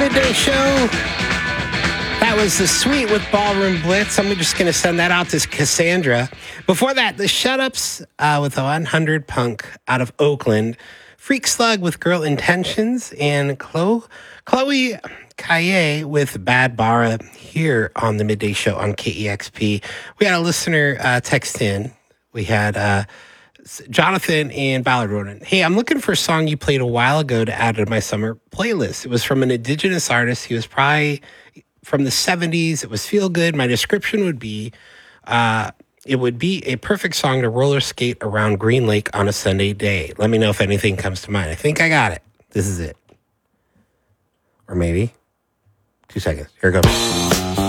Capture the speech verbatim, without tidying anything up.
Midday Show. That was The Sweet with Ballroom Blitz. I'm just going to send that out to Cassandra. Before that, The Shut-Ups uh, with one hundred Punk out of Oakland. Freak Slug with Girl Intentions. And Chloe, Chloe Kaye with Bad Bara here on the Midday Show on K E X P. We had a listener uh, text in. We had uh, Jonathan and Ballard Ronan. Hey, I'm looking for a song you played a while ago to add to my summer playlist. It was from an indigenous artist. He was probably from the seventies. It was feel good. My description would be, uh, it would be a perfect song to roller skate around Green Lake on a Sunday day. Let me know if anything comes to mind. I think I got it. This is it. Or maybe. Two seconds. Here it goes.